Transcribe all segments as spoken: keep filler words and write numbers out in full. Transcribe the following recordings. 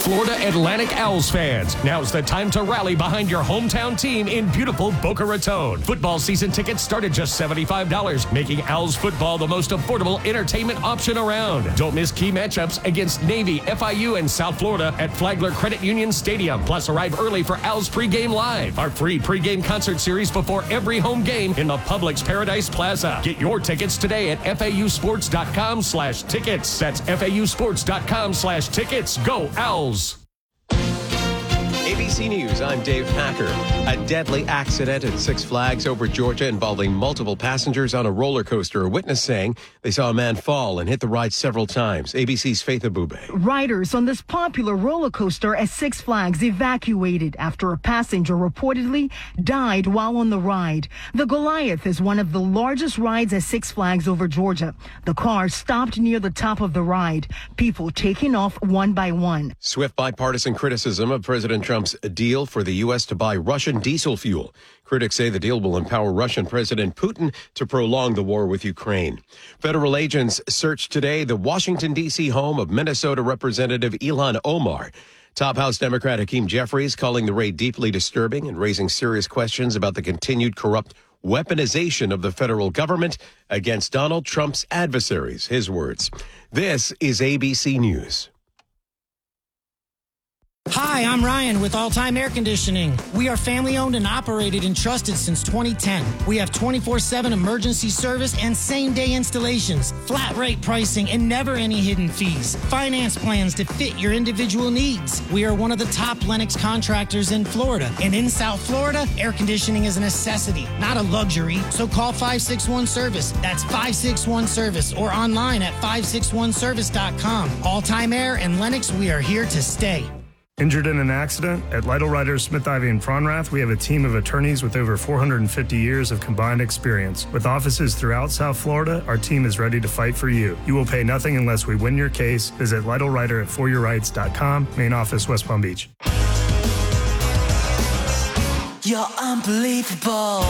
Florida Atlantic Owls fans, now's the time to rally behind your hometown team in beautiful Boca Raton. Football season tickets start at just seventy-five dollars, making Owls football the most affordable entertainment option around. Don't miss key matchups against Navy, F I U, and South Florida at Flagler Credit Union Stadium. Plus, arrive early for Owls Pregame Live, our free pregame concert series before every home game in the Publix Paradise Plaza. Get your tickets today at F A U sports dot com slash tickets. That's F A U sports dot com slash tickets. Go Owls! A B C News, I'm Dave Packer. A deadly accident at Six Flags over Georgia involving multiple passengers on a roller coaster. A witness saying they saw a man fall and hit the ride several times. A B C's Faith Abube. Riders on this popular roller coaster at Six Flags evacuated after a passenger reportedly died while on the ride. The Goliath is one of the largest rides at Six Flags over Georgia. The car stopped near the top of the ride, people taking off one by one. Swift bipartisan criticism of President Trump's deal for the U S to buy Russian diesel fuel. Critics say the deal will empower Russian President Putin to prolong the war with Ukraine. Federal agents searched today the Washington, D C home of Minnesota Representative Ilhan Omar. Top House Democrat Hakeem Jeffries calling the raid deeply disturbing and raising serious questions about the continued corrupt weaponization of the federal government against Donald Trump's adversaries. His words. This is A B C News. Hi, I'm Ryan with All Time Air Conditioning. We are family owned and operated and trusted since twenty ten. We have twenty-four seven emergency service and same day installations, flat rate pricing, and never any hidden fees. Finance plans to fit your individual needs. We are one of the top Lennox contractors in Florida. And in South Florida, air conditioning is a necessity, not a luxury. So call five six one service. That's five six one service or online at five six one service dot com. All Time Air and Lennox, we are here to stay. Injured in an accident? At Lytle Writers, Smith, Ivey, and Fronrath, we have a team of attorneys with over four hundred fifty years of combined experience. With offices throughout South Florida, our team is ready to fight for you. You will pay nothing unless we win your case. Visit Lytle Writer at for your rights dot com. Main office, West Palm Beach. You're unbelievable.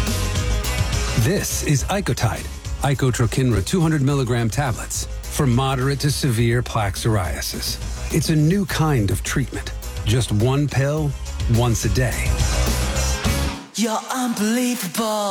This is Icotide, Icotrokinra two hundred milligram tablets for moderate to severe plaque psoriasis. It's a new kind of treatment. Just one pill, once a day. You're unbelievable.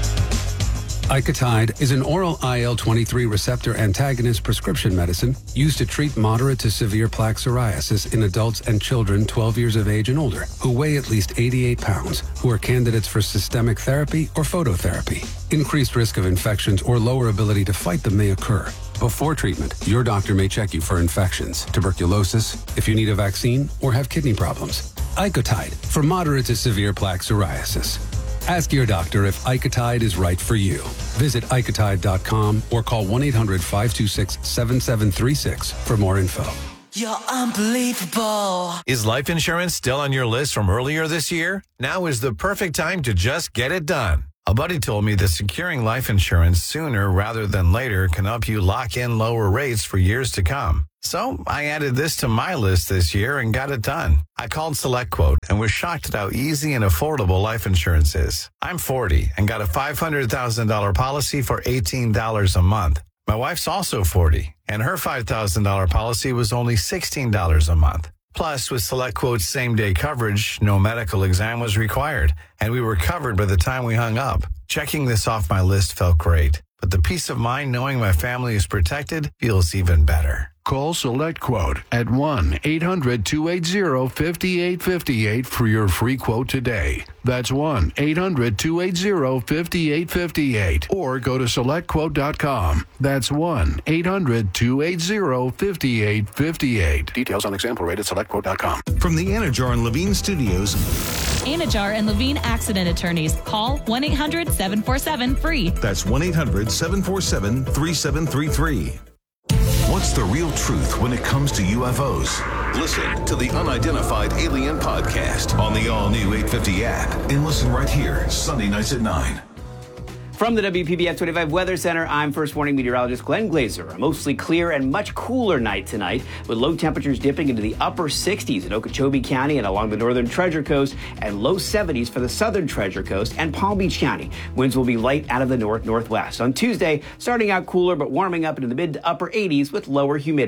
Icotide is an oral I L twenty-three receptor antagonist prescription medicine used to treat moderate to severe plaque psoriasis in adults and children twelve years of age and older who weigh at least eighty-eight pounds, who are candidates for systemic therapy or phototherapy. Increased risk of infections or lower ability to fight them may occur. Before treatment, your doctor may check you for infections, tuberculosis, if you need a vaccine, or have kidney problems. Icotide for moderate to severe plaque psoriasis. Ask your doctor if Icotide is right for you. Visit Icotide dot com or call one eight hundred five two six seven seven three six for more info. You're unbelievable. Is life insurance still on your list from earlier this year? Now is the perfect time to just get it done. A buddy told me that securing life insurance sooner rather than later can help you lock in lower rates for years to come. So I added this to my list this year and got it done. I called SelectQuote and was shocked at how easy and affordable life insurance is. I'm forty and got a five hundred thousand dollars policy for eighteen dollars a month. My wife's also forty, and her five thousand dollars policy was only sixteen dollars a month. Plus, with SelectQuote's same-day coverage, no medical exam was required, and we were covered by the time we hung up. Checking this off my list felt great, but the peace of mind knowing my family is protected feels even better. Call SelectQuote at one eight hundred two eight zero five eight five eight for your free quote today. That's one eight hundred two eight zero five eight five eight. Or go to select quote dot com. That's one eight hundred two eight zero five eight five eight. Details on example rate at select quote dot com. From the Anajar and Levine Studios. Anajar and Levine Accident Attorneys. Call one eight hundred seven four seven free. That's one eight hundred seven four seven three seven three three. What's the real truth when it comes to U F Os? Listen to the Unidentified Alien Podcast on the all-new eight fifty app and listen right here, Sunday nights at nine. From the W P B F twenty-five Weather Center, I'm First Warning Meteorologist Glenn Glazer. A mostly clear and much cooler night tonight, with low temperatures dipping into the upper sixties in Okeechobee County and along the northern Treasure Coast, and low seventies for the southern Treasure Coast and Palm Beach County. Winds will be light out of the north-northwest. On Tuesday, starting out cooler but warming up into the mid to upper eighties with lower humidity.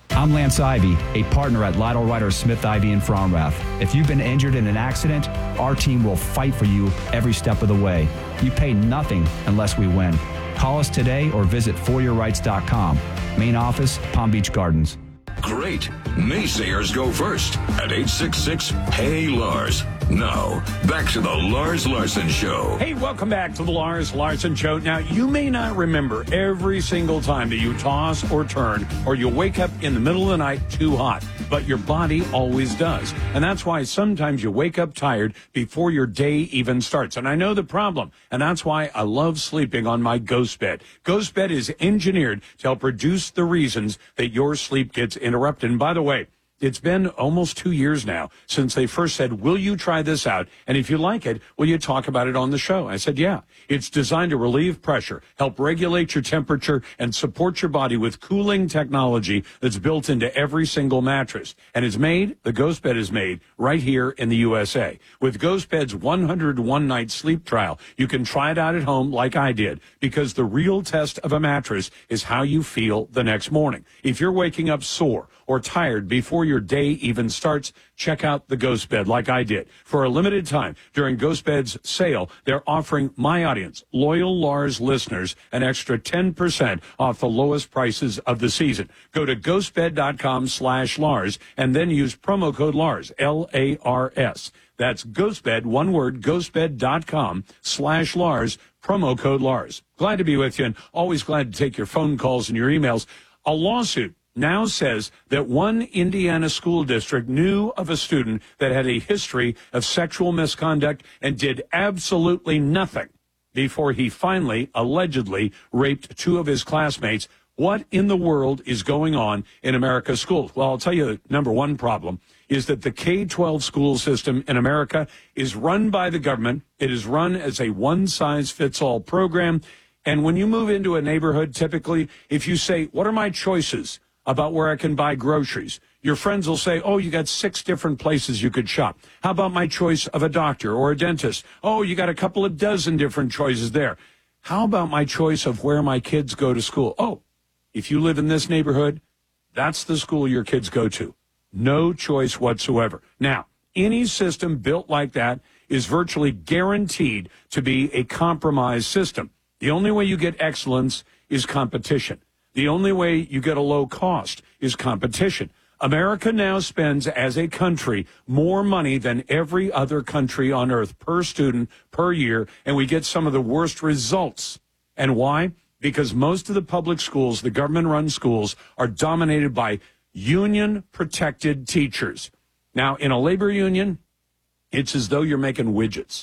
I'm Lance Ivy, a partner at Lytle Ryder Smith Ivy in Fromrath. If you've been injured in an accident, our team will fight for you every step of the way. You pay nothing unless we win. Call us today or visit for your rights dot com. Main office, Palm Beach Gardens. Great. Naysayers go first at eight six six, P A Y, L A R S. Now, back to the Lars Larson Show. Hey, welcome back to the Lars Larson Show. Now, you may not remember every single time that you toss or turn or you wake up in the middle of the night too hot, but your body always does. And that's why sometimes you wake up tired before your day even starts. And I know the problem, and that's why I love sleeping on my Ghost Bed. Ghost Bed is engineered to help reduce the reasons that your sleep gets interrupted. And by the way, it's been almost two years now since they first said, will you try this out? And if you like it, will you talk about it on the show? I said, yeah. It's designed to relieve pressure, help regulate your temperature, and support your body with cooling technology that's built into every single mattress. And it's made, the Ghost Bed is made right here in the U S A. With Ghost Bed's one hundred one night sleep trial, you can try it out at home like I did, because the real test of a mattress is how you feel the next morning. If you're waking up sore or tired before your day even starts, check out the Ghost Bed like I did. For a limited time during Ghost Bed's sale, they're offering my audience, loyal Lars listeners, an extra ten percent off the lowest prices of the season. Go to ghostbed.com slash Lars and then use promo code Lars, L A R S. That's Ghostbed, one word, ghostbed.com slash Lars, promo code Lars. Glad to be with you and always glad to take your phone calls and your emails. A lawsuit now says that one Indiana school district knew of a student that had a history of sexual misconduct and did absolutely nothing before he finally, allegedly, raped two of his classmates. What in the world is going on in America's schools? Well, I'll tell you the number one problem is that the K twelve school system in America is run by the government. It is run as a one-size-fits-all program. And when you move into a neighborhood, typically, if you say, what are my choices about where I can buy groceries, your friends will say, oh, you got six different places you could shop. How about my choice of a doctor or a dentist? Oh, you got a couple of dozen different choices there. How about my choice of where my kids go to school? Oh, if you live in this neighborhood, that's the school your kids go to. No choice whatsoever. Now, any system built like that is virtually guaranteed to be a compromised system. The only way you get excellence is competition. The only way you get a low cost is competition. America now spends, as a country, more money than every other country on earth per student per year, and we get some of the worst results. And why? Because most of the public schools, the government-run schools, are dominated by union-protected teachers. Now, in a labor union, it's as though you're making widgets.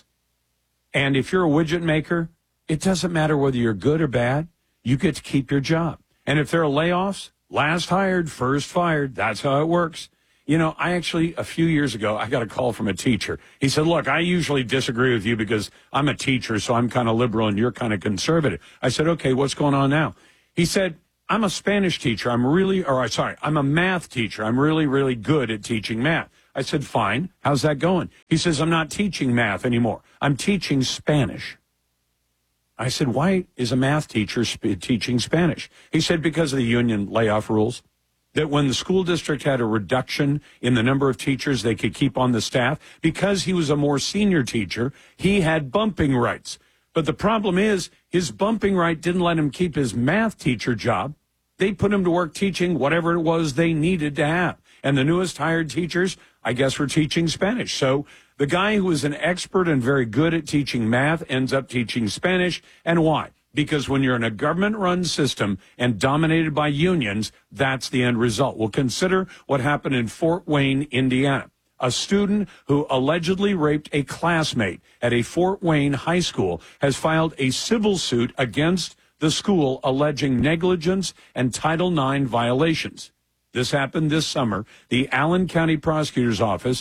And if you're a widget maker, it doesn't matter whether you're good or bad. You get to keep your job. And if there are layoffs, last hired, first fired. That's how it works. You know, I actually, a few years ago, I got a call from a teacher. He said, look, I usually disagree with you because I'm a teacher, so I'm kind of liberal and you're kind of conservative. I said, okay, what's going on now? He said, I'm a Spanish teacher. I'm really, or sorry, I'm a math teacher. I'm really, really good at teaching math. I said, fine. How's that going? He says, I'm not teaching math anymore. I'm teaching Spanish. I said, why is a math teacher sp- teaching Spanish? He said, because of the union layoff rules, that when the school district had a reduction in the number of teachers they could keep on the staff, because he was a more senior teacher, he had bumping rights. But the problem is his bumping right didn't let him keep his math teacher job. They put him to work teaching whatever it was they needed to have. And the newest hired teachers, I guess, were teaching Spanish. So the guy who was an expert and very good at teaching math ends up teaching Spanish. And why? Because when you're in a government-run system and dominated by unions, that's the end result. Well, consider what happened in Fort Wayne, Indiana. A student who allegedly raped a classmate at a Fort Wayne high school has filed a civil suit against the school alleging negligence and Title nine violations. This happened this summer. The Allen County Prosecutor's Office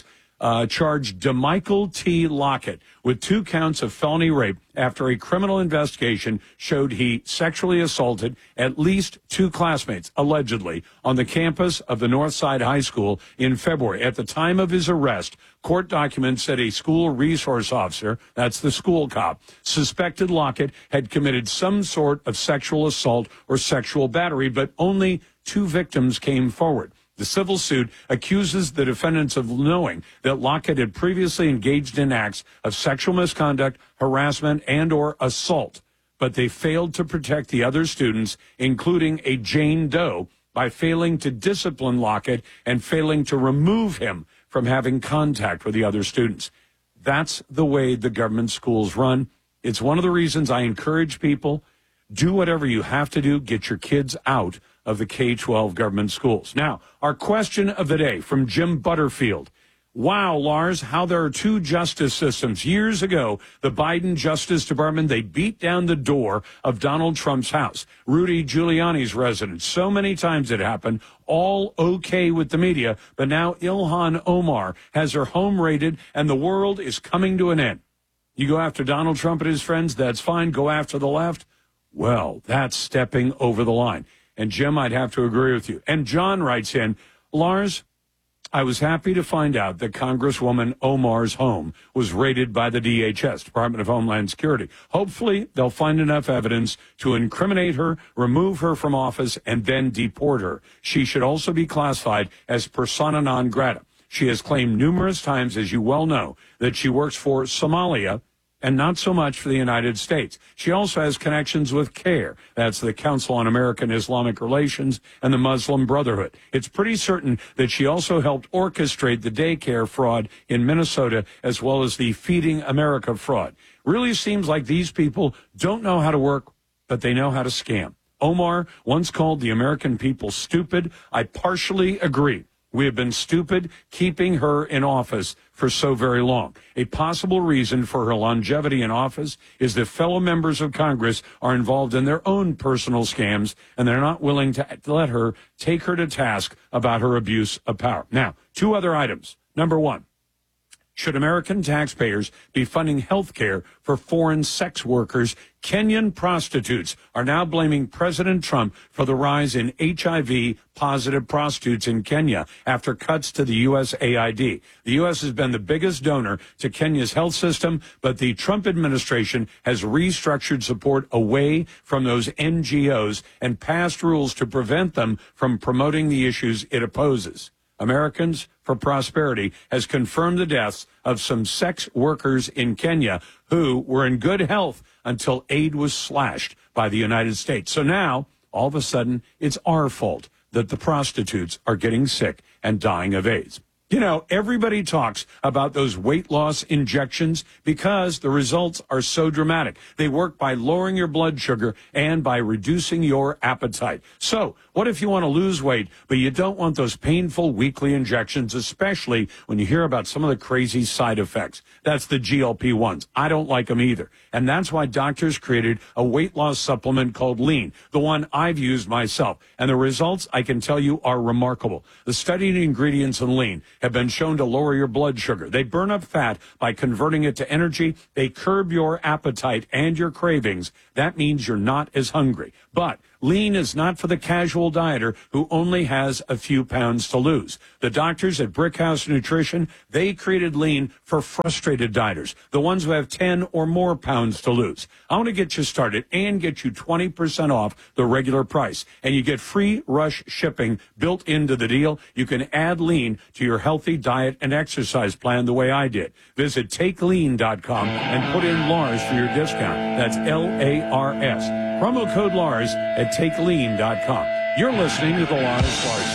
uh, charged DeMichael T. Lockett with two counts of felony rape after a criminal investigation showed he sexually assaulted at least two classmates, allegedly, on the campus of the Northside High School in February. At the time of his arrest, court documents said a school resource officer, that's the school cop, suspected Lockett had committed some sort of sexual assault or sexual battery, but only two victims came forward. The civil suit accuses the defendants of knowing that Lockett had previously engaged in acts of sexual misconduct, harassment, and or assault, but they failed to protect the other students, including a Jane Doe, by failing to discipline Lockett and failing to remove him from having contact with the other students. That's the way the government schools run. It's one of the reasons I encourage people, do whatever you have to do, get your kids out of the K twelve government schools. Now, our question of the day from Jim Butterfield. Wow, Lars, how there are two justice systems. Years ago, the Biden Justice Department, they beat down the door of Donald Trump's house, Rudy Giuliani's residence. So many times it happened, all okay with the media, but now Ilhan Omar has her home raided and the world is coming to an end. You go after Donald Trump and his friends, that's fine. Go after the left. Well, that's stepping over the line. And Jim, I'd have to agree with you. And John writes in, Lars, I was happy to find out that Congresswoman Omar's home was raided by the D H S, Department of Homeland Security. Hopefully, they'll find enough evidence to incriminate her, remove her from office, and then deport her. She should also be classified as persona non grata. She has claimed numerous times, as you well know, that she works for Somalia and not so much for the United States. She also has connections with CARE, that's the Council on American Islamic Relations, and the Muslim Brotherhood. It's pretty certain that she also helped orchestrate the daycare fraud in Minnesota, as well as the Feeding America fraud. Really seems like these people don't know how to work, but they know how to scam. Omar once called the American people stupid. I partially agree. We have been stupid keeping her in office for so very long. A possible reason for her longevity in office is that fellow members of Congress are involved in their own personal scams, and they're not willing to let her take her to task about her abuse of power. Now, two other items. Number one, should American taxpayers be funding health care for foreign sex workers? Kenyan prostitutes are now blaming President Trump for the rise in H I V-positive prostitutes in Kenya after cuts to the U S A I D. The U S has been the biggest donor to Kenya's health system, but the Trump administration has restructured support away from those N G Os and passed rules to prevent them from promoting the issues it opposes. Americans for Prosperity has confirmed the deaths of some sex workers in Kenya who were in good health until aid was slashed by the United States. So now, all of a sudden, it's our fault that the prostitutes are getting sick and dying of AIDS. You know, everybody talks about those weight loss injections because the results are so dramatic. They work by lowering your blood sugar and by reducing your appetite. So what if you want to lose weight, but you don't want those painful weekly injections, especially when you hear about some of the crazy side effects? That's the G L P ones. I don't like them either. And that's why doctors created a weight loss supplement called Lean, the one I've used myself. And the results, I can tell you, are remarkable. The studied ingredients in Lean have been shown to lower your blood sugar. They burn up fat by converting it to energy. They curb your appetite and your cravings. That means you're not as hungry. But Lean is not for the casual dieter who only has a few pounds to lose. The doctors at Brickhouse Nutrition, they created Lean for frustrated dieters, the ones who have ten or more pounds to lose. I want to get you started and get you twenty percent off the regular price. And you get free rush shipping built into the deal. You can add Lean to your healthy diet and exercise plan the way I did. Visit take lean dot com and put in Lars for your discount. That's L A R S. Promo code Lars at take lean dot com. You're listening to the Lars Larson